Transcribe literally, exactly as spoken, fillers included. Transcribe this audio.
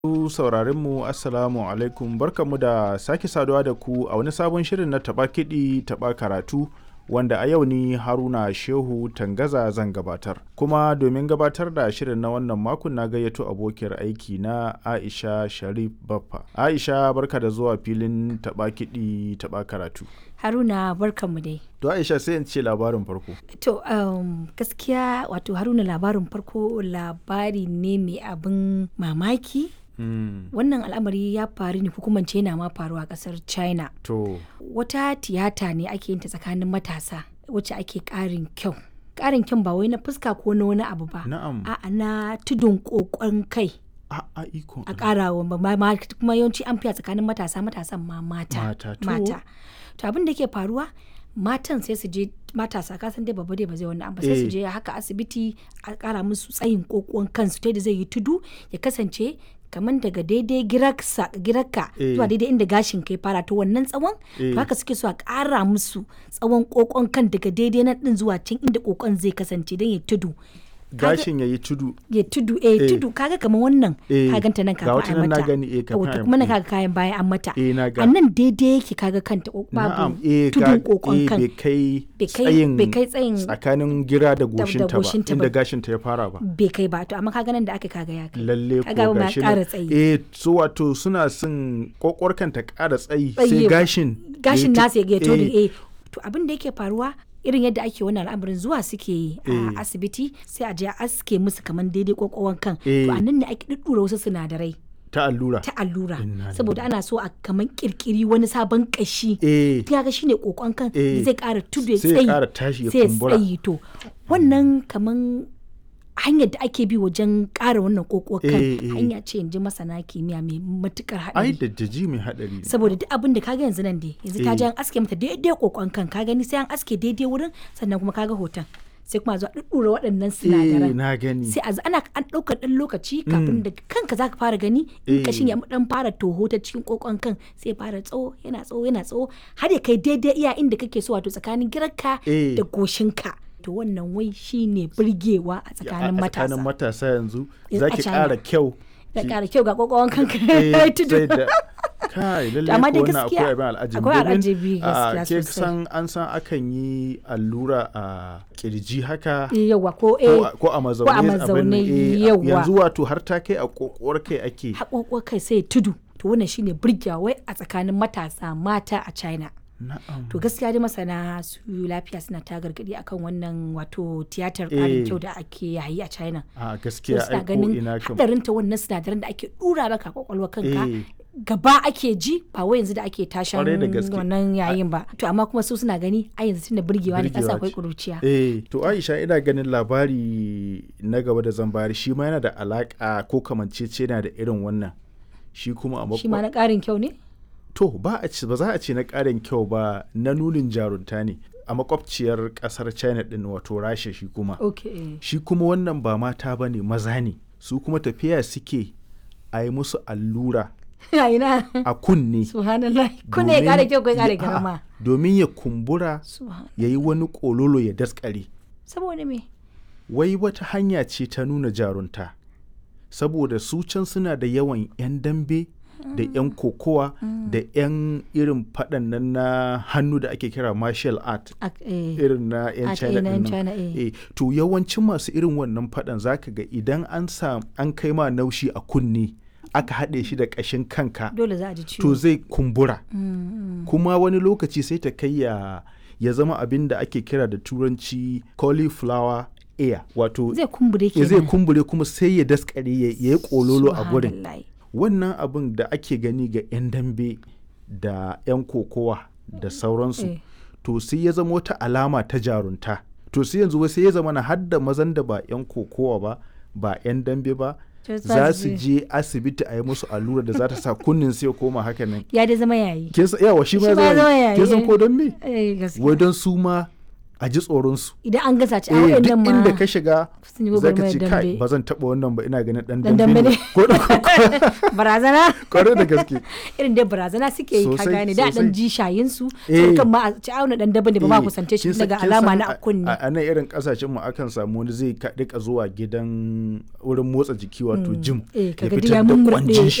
Masu sauraronmu Assalamu alaikum, barkanmu da sake saduwa da ku a wani sabon shirin na taɓa kiɗi taɓa karatu wanda a yau ni Haruna Shehu Tangaza zan gabatar. Kuma domin gabatar da shirin na wannan makon na gayyato abokiyar aiki na Aisha Sharif Baffa. Aisha, barka da zuwa filin taɓa kiɗi taɓa karatu. Haruna, barkanmu dai. To Aisha, sai in ce labarin farko. To um, gaskiya wato Haruna, labarin farko labari ne mai abin mamaki. Mm. Wannan al'amari ya faru ne, hukumance yana ma faruwa a kasar China. To. Wata tiyata ne ake yin ta tsakanin matasa wacce ake ƙarin kyau. Ƙarin kyau ba wai na fuska ko na wani abu ba. Na'am. A'a, na tudun ƙoƙon kai. A a iko. A ƙara wa kuma yawanci an fiya tsakanin matasa matasan ma mata. Mata. To. Mata. To abin da ke faruwa, matan sai su je, matasa kasan dai babba dai ba zai wani abu, sai su je haka asibiti a ƙara musu tsayin ƙoƙon kansu ta yadda zai yi tudu ya kasance kamar daga daidai girarka zuwa daidai inda gashin kai fara, to wannan tsawon to haka suke so a ƙara musu tsawon ƙoƙon kan daga daidai nan din zuwa can inda ƙoƙon zai kasance don ya tudu. Gashin ya yi tudu. Ya tudu, eh, tudu kaga kamar wannan ka ganta nan kafin a mata. Na gani, eh, wato kuma na kaga kayan bayan an mata. Eh, na ga. A nan daidai yake kaga kanta babu tudun ƙoƙon kan. bai kai tsayin bai kai tsayin tsakanin gira da goshinta ba, goshinta inda ba. gashinta ya fara ba. Bai kai ba, to amma kaga nan da aka kaga ya kai. Lalle ko Kaga ma gashi ƙara nan. tsayi. Eh, so wato suna son kokwarkan ta ƙara tsayi sai Tsayi ba. gashin gashin ya nasa ya tu- geto eh, eh to abin da yake faruwa irin yadda ake wannan al'amarin zuwa suke yi Eh. a asibiti sai a je a aske musu kamar daidai kokowar kan, Eh. to a nan ne ake duddura wasu sinadarai ta allura. ta allura Inna saboda ana so a kamar kirkiri wani sabon kashi. Eh, Kaga shine kokon kan Eh. da zai ƙara tudu ya sai ya tsayi ƙara tashi ya sai ya kumbura. tsayi, to wannan kaman hanyar da ake bi wajen ƙara wannan kokon kan Eh, eh. hanya ce inji masana kimiyya mai matukar ai haɗari. da jaji mai hadari ne. Saboda duk abin da kaga yanzu nan dai yanzu ta Eh. je an aske mata daidai kokon kan, ka gani sai an aske daidai wurin, sannan kuma kaga hoton sai kuma zuwa ɗuɗɗura waɗannan Eh, sinadaran na gani. sai a ana an ɗaukar ɗan lokaci kafin da kanka zaka fara gani in Eh. kashin ya ɗan fara toho ta cikin kokon kan sai ya fara tsawo yana tsawo yana tsawo har ya kai daidai iya inda kake so, wato tsakanin girarka Eh. da goshinka. To wannan wai shine burgewa a tsakanin a matasa. tsakanin matasa yanzu A za ki China. ƙara kyau. Da ki- ƙara kyau ga kokon kanka Eh, tudu. sai da kai lalle Amma ko dai wannan gaskiya akwai abin al'ajabi. akwai Domin, al'ajabi a, gaskiya ke sosai. san an san akan yi allura a kirji haka Yawwa ko ko eh a- ko a mazaune ko a abin nan, mazaune, eh, yawwa. yanzu wato har ta kai a kokowar kai ake. haƙoƙo kai sai ya tudu, to wannan shine burgewa wai a tsakanin matasa mata a China. Na'am. To gaskiya dai masana su lafiya suna ta gargadi akan wannan wato tiyatar ƙarin Eh. kyau da ake yayi a China. a To gaskiya suna ai ko ganin ina kam. hadarin ta wannan sinadaran da ake dura maka kwakwalwa kanka Eh. gaba ake ji, ba wai yanzu da ake tashan Kwarai da gaske. wannan yayin ba. To amma kuma su suna gani a yanzu tunda burgewa ne Burgewa kasa akwai ce. kuruciya. Eh, to Aisha, ina ganin labari na gaba da zan bayar shi ma yana da alaka ko kamancece yana da irin wannan. Shi kuma a Shi ma makwa. na ƙarin kyau ne? To ba a ci ba za a ce na ƙarin kyau ba, na nunin jarunta ne a makwabciyar ƙasar China din wato Rasha. Shi kuma Okay. shi kuma wannan ba mata ba ne, maza ne, su kuma tafiya suke a yi musu allura Ya ina. a kunne. Subhanallah. Kuna ya domin ƙara kyau ko ya ƙara ya- girma? a'a, domin ya kumbura Subhan. ya yi wani ƙololo ya daskare. Saboda me? Wai wata hanya ce ta nuna jarunta, saboda su can suna da yawan 'yan dambe da 'yan kokowa da 'yan irin faɗan nan na hannu da ake kira martial art, Ak- eh. irin na 'yan Art, China eh, na 'yan ɗin nan. China, eh. Eh, to yawancin masu irin wannan faɗan zaka ga idan an sa an kai ma naushi a kunne aka haɗe shi da ƙashin kanka, Dole za a ji ciwo. to zai kumbura. Mm, mm. Kuma wani lokaci sai ta kai ya ya zama abin da ake kira da turanci cauliflower ear, wato Zai kumbure ya zai kenan. kumbure kuma sai ya daskare ya ya yi kololo a gurin. Subhanallah. Wannan abin da ake gani ga 'yan dambe da 'yan kokowa da sauransu, Eh. to sai ya zama wata alama ta jarunta. To sai yanzu wai sai ya zama na hadda mazan da ba 'yan kokowa ba ba 'yan dambe ba To za su je asibiti a yi musu allura da za ta sa kunnin sai ya koma haka nan. Ya dai zama yayi. Kin san yawa shi ma Shi ma ya ya zama zama yayi. kin san ko don me? Eh, gaskiya. Wai don su ma a ji tsoron su idan an gasa ci a eh wayannan duk ma inda ka shiga sun yi zaka gwagwarmayar ce kai dambe. ba zan taba wannan ba ina ganin dan Dan dambe dambe ne ne. ko da ko barazana kwarai da gaske irin dai barazana suke yi ka Sosai, gane da dan sosai. ji shayin su Eh. sai kan ma a ci auna dan dambe da ba ma Eh, kusance shi kin san- daga kin alama san na a- kunni a a nan irin kasashen mu akan samu wani zai ka- rika zuwa gidan wurin motsa jiki wato gym eh ya kaga duk fitar ya da mummurde kwanjin shi